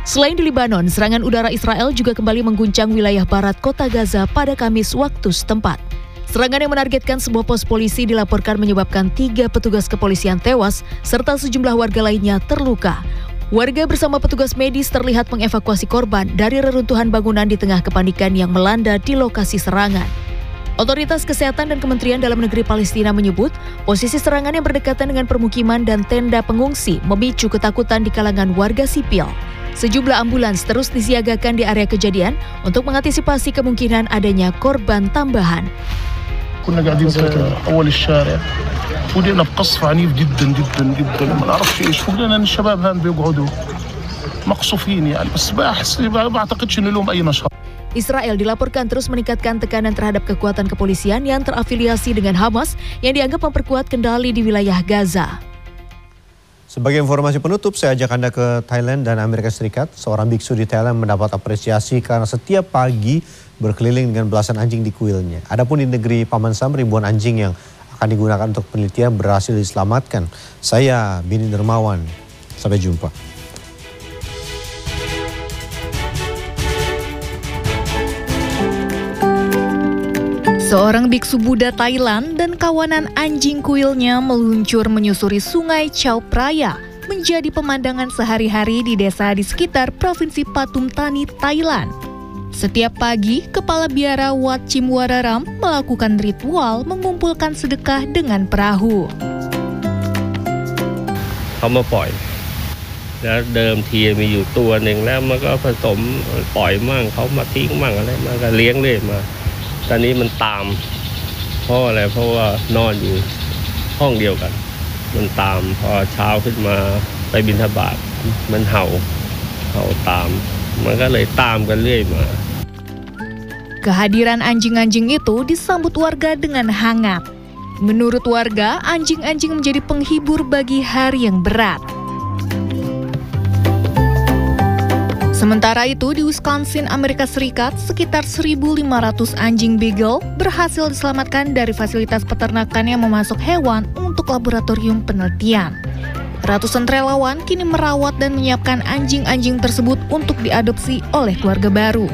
Selain di Lebanon, serangan udara Israel juga kembali mengguncang wilayah barat kota Gaza pada Kamis waktu setempat. Serangan yang menargetkan sebuah pos polisi dilaporkan menyebabkan 3 petugas kepolisian tewas serta sejumlah warga lainnya terluka. Warga bersama petugas medis terlihat mengevakuasi korban dari reruntuhan bangunan di tengah kepanikan yang melanda di lokasi serangan. Otoritas Kesehatan dan Kementerian Dalam Negeri Palestina menyebut posisi serangan yang berdekatan dengan permukiman dan tenda pengungsi memicu ketakutan di kalangan warga sipil. Sejumlah ambulans terus disiagakan di area kejadian untuk mengantisipasi kemungkinan adanya korban tambahan. كنا قاعدين في أول الشارع ولقينا بقصف عنيف جدا جدا جدا ما نعرفش ايش ولقينا ان الشباب هان بيقعدوا مقصوفين يعني بس ما اعتقدش ان لهم اي نشاط. Israel dilaporkan terus meningkatkan tekanan terhadap kekuatan kepolisian yang terafiliasi dengan Hamas yang dianggap memperkuat kendali di wilayah Gaza. Sebagai informasi penutup, saya ajak Anda ke Thailand dan Amerika Serikat. Seorang biksu di Thailand mendapat apresiasi karena setiap pagi berkeliling dengan belasan anjing di kuilnya. Adapun di negeri Paman Sam, ribuan anjing yang akan digunakan untuk penelitian berhasil diselamatkan. Saya Bini Dermawan. Sampai jumpa. Seorang biksu Buddha Thailand dan kawanan anjing kuilnya meluncur menyusuri sungai Chao Phraya menjadi pemandangan sehari-hari di desa di sekitar Provinsi Pathum Thani, Thailand. Setiap pagi, Kepala Biara Wat Chimwararam melakukan ritual mengumpulkan sedekah dengan perahu. เขามาปล่อยแล้วเดิมทีมีอยู่ตัวหนึ่งแล้วมันก็ผสมปล่อยมั่งเขามาทิ้งมั่งอะไรมันก็เลี้ยงเรื่อยมาตอนนี้มันตามเพราะอะไรเพราะว่านอนอยู่ห้องเดียวกันมันตามพอเช้าขึ้นมาไปบิณฑบาตมันเห่าตามมันก็เลยตามกันเรื่อยมา Kehadiran anjing-anjing itu disambut warga dengan hangat. Menurut warga, anjing-anjing menjadi penghibur bagi hari yang berat. Sementara itu, di Wisconsin, Amerika Serikat, sekitar 1.500 anjing beagle berhasil diselamatkan dari fasilitas peternakan yang memasok hewan untuk laboratorium penelitian. Ratusan relawan kini merawat dan menyiapkan anjing-anjing tersebut untuk diadopsi oleh keluarga baru.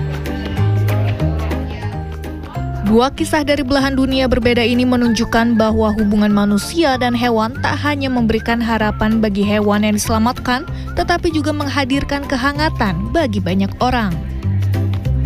Dua kisah dari belahan dunia berbeda ini menunjukkan bahwa hubungan manusia dan hewan tak hanya memberikan harapan bagi hewan yang diselamatkan, tetapi juga menghadirkan kehangatan bagi banyak orang.